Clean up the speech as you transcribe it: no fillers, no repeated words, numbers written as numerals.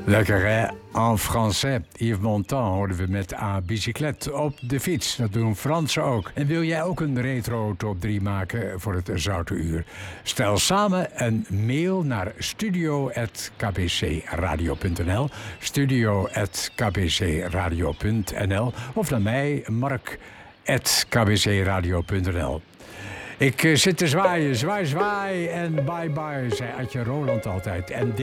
Lekker hè? En français. Yves Montand hoorden we met A bicyclette op de fiets. Dat doen Fransen ook. En wil jij ook een retro top 3 maken voor het Zoute Uur? Stel samen een mail naar studio@kbcradio.nl studio@kbcradio.nl of naar mij, mark@kbcradio.nl. Ik zit te zwaaien, zwaai en bye bye, zei Adje Roland altijd. En